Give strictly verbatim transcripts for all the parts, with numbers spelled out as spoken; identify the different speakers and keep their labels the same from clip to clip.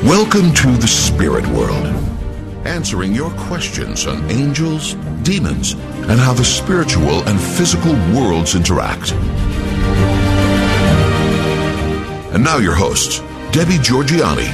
Speaker 1: Welcome to the Spirit World, answering your questions on angels, demons, and how the spiritual and physical worlds interact. And now your host, Debbie Georgianni.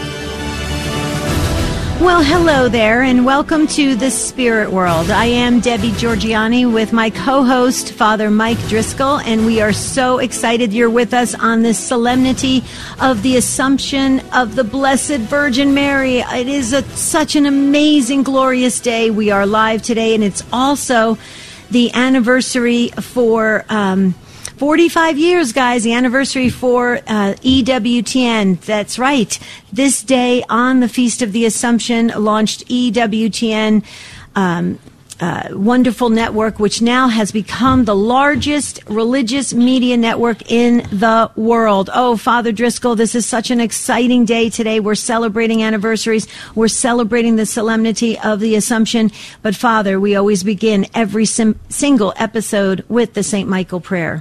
Speaker 2: Well, hello there, and welcome to the Spirit World. I am Debbie Georgianni with my co-host, Father Mike Driscoll, and we are so excited you're with us on this solemnity of the Assumption of the Blessed Virgin Mary. It is a, such an amazing, glorious day. We are live today, and it's also the anniversary for... Um, forty-five years, guys, the anniversary for uh, E W T N. That's right. This day on the Feast of the Assumption launched E W T N, um, uh, wonderful network, which now has become the largest religious media network in the world. Oh, Father Driscoll, this is such an exciting day today. We're celebrating anniversaries. We're celebrating the solemnity of the Assumption. But, Father, we always begin every sim- single episode with the Saint Michael prayer.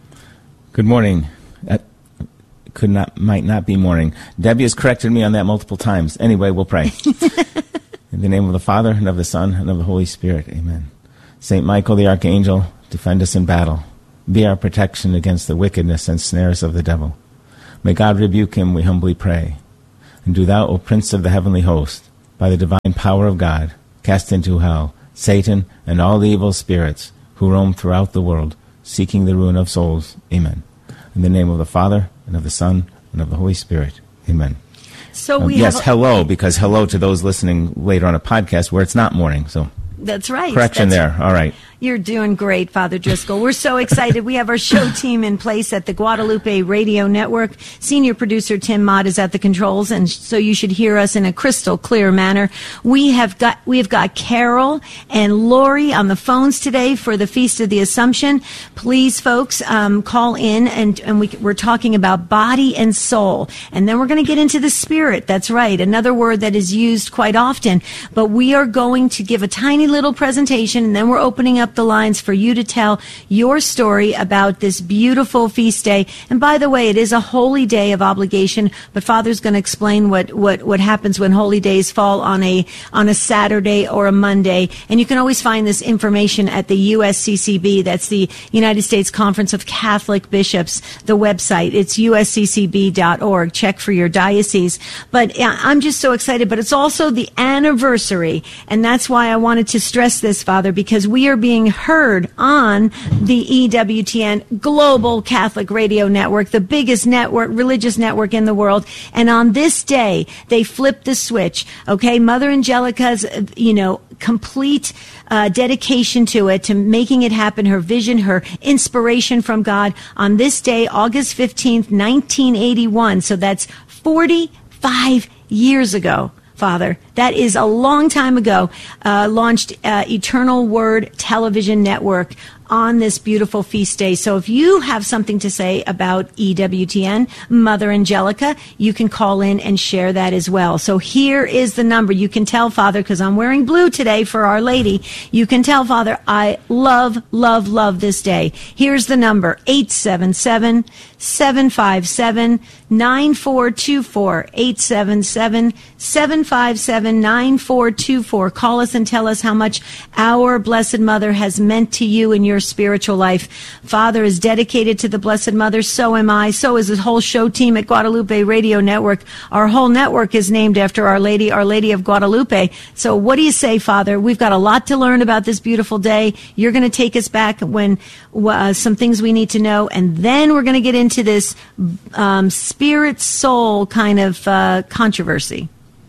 Speaker 3: Good morning. That could not, might not be morning. Debbie has corrected me on that multiple times. Anyway, we'll pray. In the name of the Father, and of the Son, and of the Holy Spirit. Amen. Saint Michael the Archangel, defend us in battle. Be our protection against the wickedness and snares of the devil. May God rebuke him, we humbly pray. And do thou, O Prince of the heavenly host, by the divine power of God, cast into hell Satan and all the evil spirits who roam throughout the world, seeking the ruin of souls. Amen. In the name of the Father, and of the Son, and of the Holy Spirit. Amen.
Speaker 2: So
Speaker 3: um,
Speaker 2: we
Speaker 3: yes,
Speaker 2: have a-
Speaker 3: hello, because hello to those listening later on a podcast where it's not morning. So
Speaker 2: that's right.
Speaker 3: Correction
Speaker 2: That's
Speaker 3: there. All right.
Speaker 2: You're doing great, Father Driscoll. We're so excited. We have our show team in place at the Guadalupe Radio Network. Senior producer Tim Mott is at the controls, and so you should hear us in a crystal clear manner. We have got we have got Carol and Lori on the phones today for the Feast of the Assumption. Please, folks, um, call in, and, and we, we're talking about body and soul. And then we're going to get into the spirit. That's right, another word that is used quite often. But we are going to give a tiny little presentation, and then we're opening up the lines for you to tell your story about this beautiful feast day. And by the way, it is a holy day of obligation, but Father's going to explain what, what, what happens when holy days fall on a, on a Saturday or a Monday. And you can always find this information at the U S C C B. That's the United States Conference of Catholic Bishops, the website. It's U S C C B dot org. Check for your diocese. But yeah, I'm just so excited. But it's also the anniversary. And that's why I wanted to stress this, Father, because we are being heard on the E W T N Global Catholic Radio Network, the biggest network, religious network in the world. And on this day, they flipped the switch. Okay, Mother Angelica's, you know, complete uh, dedication to it, to making it happen, her vision, her inspiration from God on this day, August fifteenth, nineteen eighty-one. So that's forty-five years ago. Father, that is a long time ago, uh, launched uh, Eternal Word Television Network on this beautiful feast day. So if you have something to say about E W T N, Mother Angelica, you can call in and share that as well. So here is the number. You can tell Father, because I'm wearing blue today for Our Lady, you can tell Father, I love, love, love this day. Here's the number, eight seven seven, seven five seven, nine four two four, eight seven seven, seven five seven, nine four two four. Call us and tell us how much our Blessed Mother has meant to you in your spiritual life. Father is dedicated to the Blessed Mother. So am I. So is the whole show team at Guadalupe Radio Network. Our whole network is named after Our Lady, Our Lady of Guadalupe. So what do you say, Father? We've got a lot to learn about this beautiful day. You're going to take us back when uh, some things we need to know, and then we're going to get into this um, spirit soul kind of uh, controversy.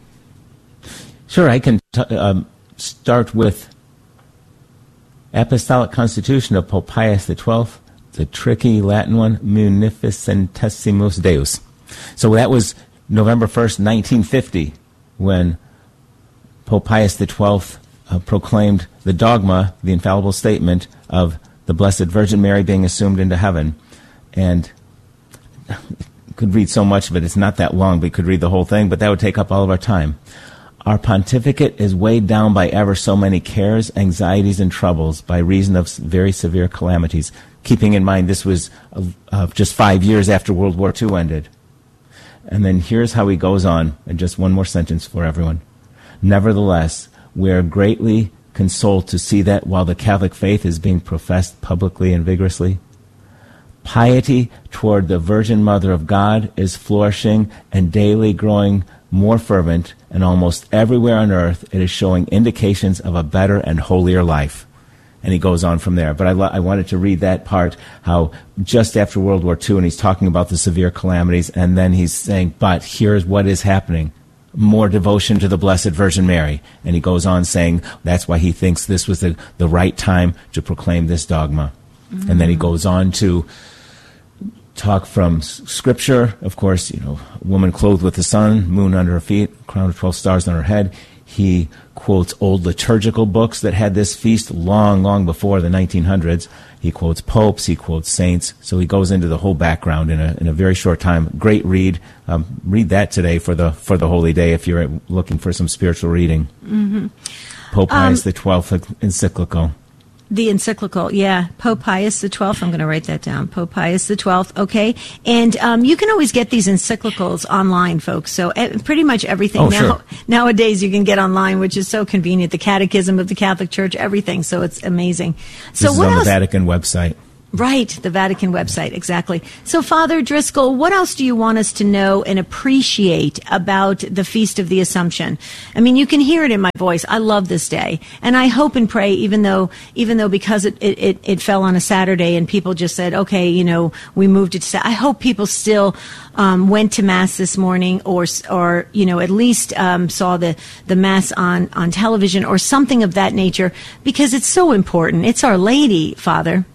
Speaker 3: Sure, I can t- um, start with Apostolic Constitution of Pope Pius the twelfth, the tricky Latin one, Munificentissimus Deus. So that was November first, nineteen fifty, when Pope Pius the twelfth uh, proclaimed the dogma, the infallible statement of the Blessed Virgin Mary being assumed into heaven. And could read so much of it. It's not that long, but could read the whole thing, but that would take up all of our time. Our pontificate is weighed down by ever so many cares, anxieties, and troubles by reason of very severe calamities. Keeping in mind this was uh, uh, just five years after World War Two ended. And then here's how he goes on, and just one more sentence for everyone. Nevertheless, we are greatly consoled to see that while the Catholic faith is being professed publicly and vigorously, piety toward the Virgin Mother of God is flourishing and daily growing more fervent, and almost everywhere on earth it is showing indications of a better and holier life. And he goes on from there. But I, lo- I wanted to read that part, how just after World War Two, and he's talking about the severe calamities, and then he's saying, but here's what is happening. More devotion to the Blessed Virgin Mary. And he goes on saying that's why he thinks this was the, the right time to proclaim this dogma. Mm-hmm. And then he goes on to talk from Scripture. Of course, you know, woman clothed with the sun, moon under her feet, crown of twelve stars on her head. He quotes old liturgical books that had this feast long, long before the nineteen hundreds. He quotes popes, he quotes saints. So he goes into the whole background in a in a very short time. Great read. Um, read that today for the for the Holy Day if you're looking for some spiritual reading. Mm-hmm. Pope Pius um, the twelfth encyclical.
Speaker 2: The encyclical, yeah. Pope Pius the twelfth. I'm going to write that down. Pope Pius the twelfth, okay. And um, you can always get these encyclicals online, folks. So uh, pretty much everything
Speaker 3: oh,
Speaker 2: now
Speaker 3: sure.
Speaker 2: nowadays you can get online, which is so convenient. The Catechism of the Catholic Church, everything. So it's amazing. So
Speaker 3: this
Speaker 2: what
Speaker 3: is on
Speaker 2: else?
Speaker 3: the Vatican website.
Speaker 2: Right, the Vatican website, exactly. So, Father Driscoll, what else do you want us to know and appreciate about the Feast of the Assumption? I mean, you can hear it in my voice. I love this day. And I hope and pray, even though, even though because it, it, it fell on a Saturday and people just said, okay, you know, we moved it to Saturday. I hope people still um, went to Mass this morning or, or you know, at least um, saw the, the Mass on, on television or something of that nature, because it's so important. It's Our Lady, Father.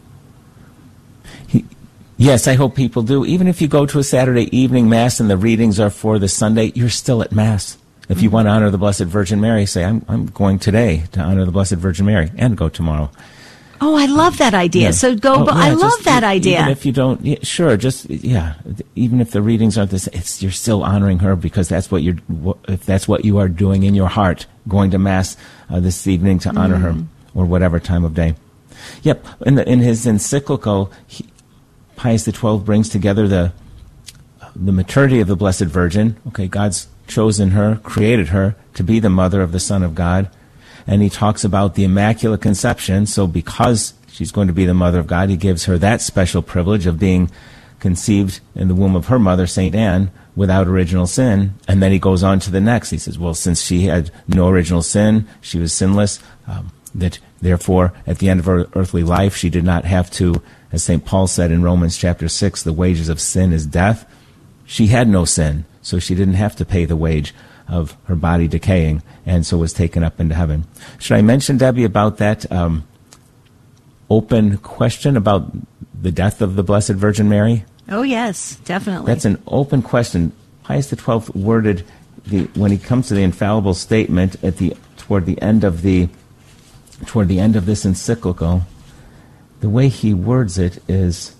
Speaker 3: Yes, I hope people do. Even if you go to a Saturday evening Mass and the readings are for the Sunday, you're still at Mass. If mm-hmm. you want to honor the Blessed Virgin Mary, say, I'm I'm going today to honor the Blessed Virgin Mary, and go tomorrow.
Speaker 2: Oh, I love that idea. Yeah. So go,
Speaker 3: oh,
Speaker 2: but
Speaker 3: yeah,
Speaker 2: I love
Speaker 3: just,
Speaker 2: that idea.
Speaker 3: Even if you don't, yeah, sure, just, yeah, even if the readings aren't this, it's, you're still honoring her, because that's what you're, if that's what you are doing in your heart, going to Mass uh, this evening to honor mm. her, or whatever time of day. Yep, in, the, in his encyclical, he, Pius the twelfth brings together the the maturity of the Blessed Virgin. Okay, God's chosen her, created her to be the mother of the Son of God. And he talks about the Immaculate Conception. So because she's going to be the mother of God, he gives her that special privilege of being conceived in the womb of her mother, Saint Anne, without original sin. And then he goes on to the next. He says, well, since she had no original sin, she was sinless, um, that therefore at the end of her earthly life she did not have to, as Saint Paul said in Romans chapter six, the wages of sin is death. She had no sin, so she didn't have to pay the wage of her body decaying, and so was taken up into heaven. Should I mention, Debbie, about that um, open question about the death of the Blessed Virgin Mary?
Speaker 2: Oh, yes, definitely.
Speaker 3: That's an open question. Pius the twelfth worded, the, when he comes to the infallible statement at the toward the end of the toward the end of this encyclical, the way he words it is,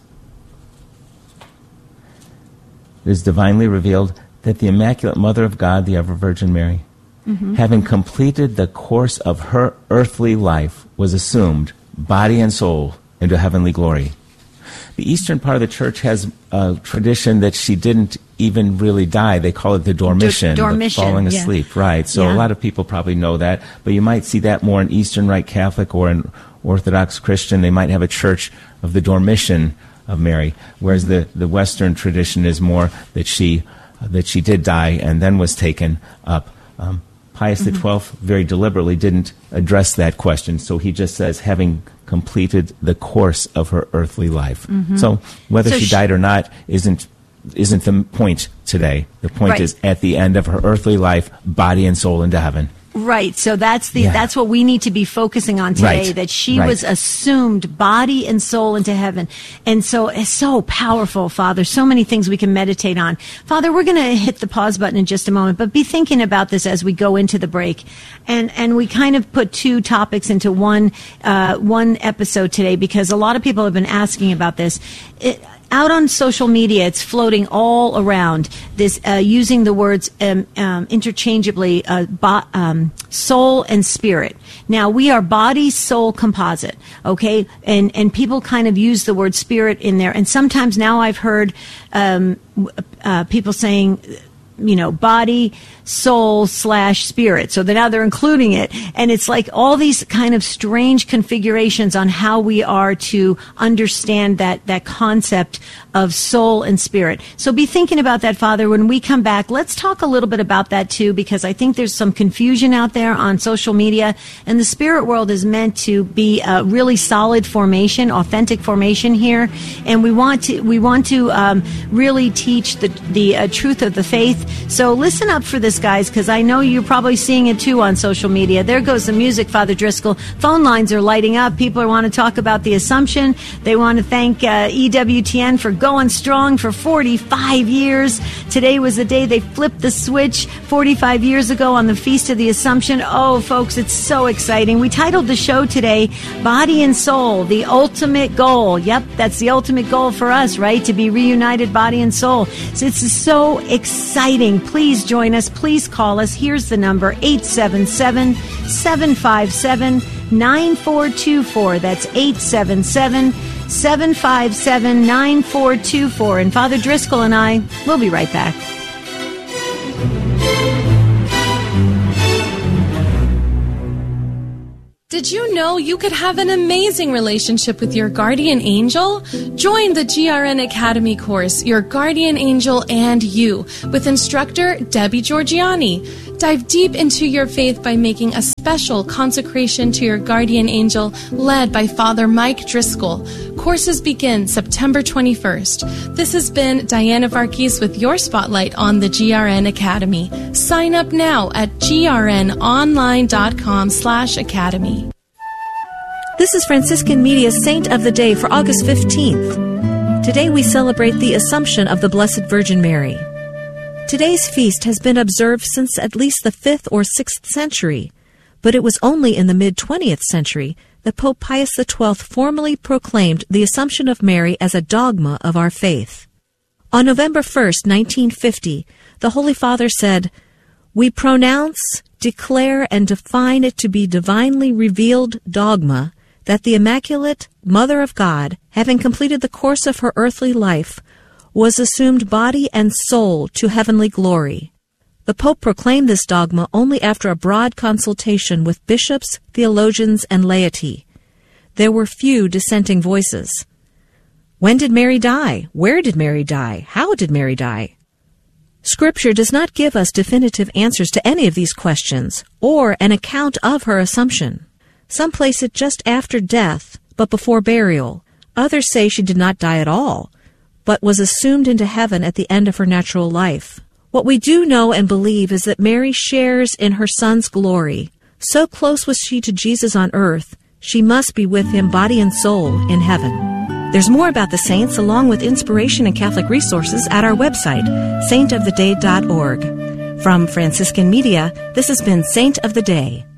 Speaker 3: it is divinely revealed that the Immaculate Mother of God, the Ever Virgin Mary, mm-hmm. having completed the course of her earthly life, was assumed, body and soul, into heavenly glory. The eastern part of the Church has a tradition that she didn't even really die. They call it the dormition,
Speaker 2: D- dormition
Speaker 3: the falling
Speaker 2: yeah.
Speaker 3: asleep, right? So
Speaker 2: yeah.
Speaker 3: a lot of people probably know that, but you might see that more in Eastern Rite Catholic or in Orthodox Christian. They might have a church of the dormition of Mary, whereas the, the Western tradition is more that she uh, that she did die and then was taken up. Um, Pius mm-hmm. the twelfth very deliberately didn't address that question, so he just says, having completed the course of her earthly life. Mm-hmm. So whether so she, she died or not isn't isn't the point today. The point
Speaker 2: right.
Speaker 3: is at the end of her earthly life, body and soul into heaven.
Speaker 2: Right. So that's the
Speaker 3: yeah.
Speaker 2: that's what we need to be focusing on today,
Speaker 3: right.
Speaker 2: that she
Speaker 3: right.
Speaker 2: was assumed body and soul into heaven. And so it's so powerful, Father. So many things we can meditate on. Father, we're going to hit the pause button in just a moment, but be thinking about this as we go into the break. And and we kind of put two topics into one uh, one episode today, because a lot of people have been asking about this. It, out on social media, it's floating all around this, uh, using the words um, um, interchangeably, uh, bo- um, soul and spirit. Now, we are body, soul composite, okay? And and people kind of use the word spirit in there. And sometimes now I've heard um, uh, people saying, you know, body, soul slash spirit. So now they're including it. And it's like all these kind of strange configurations on how we are to understand that, that concept of soul and spirit. So be thinking about that, Father. When we come back, let's talk a little bit about that too, because I think there's some confusion out there on social media. And the spirit world is meant to be a really solid formation, authentic formation here. And we want to, we want to um, really teach the, the uh, truth of the faith. So listen up for this, guys, because I know you're probably seeing it too on social media. There goes the music, Father Driscoll. Phone lines are lighting up. People want to talk about the Assumption. They want to thank uh, E W T N for going strong for forty-five years. Today was the day they flipped the switch forty-five years ago on the Feast of the Assumption. Oh, folks, it's so exciting. We titled the show today, Body and Soul, the Ultimate Goal. Yep, that's the ultimate goal for us, right? To be reunited, body and soul. So it's so exciting. Please join us. Please call us. Here's the number, eight seven seven, seven five seven, nine four two four. That's eight seven seven, seven five seven, nine four two four. And Father Driscoll and I will be right back.
Speaker 4: Did you know you could have an amazing relationship with your guardian angel? Join the G R N Academy course, Your Guardian Angel and You, with instructor Debbie Georgiani. Dive deep into your faith by making a special consecration to your guardian angel led by Father Mike Driscoll. Courses begin September twenty-first. This has been Diana Varkis with your spotlight on the G R N Academy. Sign up now at grnonline.com slash academy.
Speaker 5: This is Franciscan Media's Saint of the Day for August fifteenth. Today we celebrate the Assumption of the Blessed Virgin Mary. Today's feast has been observed since at least the fifth or sixth century, but it was only in the mid-twentieth century that Pope Pius the twelfth formally proclaimed the Assumption of Mary as a dogma of our faith. On November first, nineteen fifty, the Holy Father said, "We pronounce, declare, and define it to be divinely revealed dogma that the Immaculate Mother of God, having completed the course of her earthly life, was assumed body and soul to heavenly glory." The Pope proclaimed this dogma only after a broad consultation with bishops, theologians, and laity. There were few dissenting voices. When did Mary die? Where did Mary die? How did Mary die? Scripture does not give us definitive answers to any of these questions, or an account of her Assumption. Some place it just after death, but before burial. Others say she did not die at all, but was assumed into heaven at the end of her natural life. What we do know and believe is that Mary shares in her Son's glory. So close was she to Jesus on earth, she must be with him body and soul in heaven. There's more about the saints along with inspiration and Catholic resources at our website, saint of the day dot org. From Franciscan Media, this has been Saint of the Day.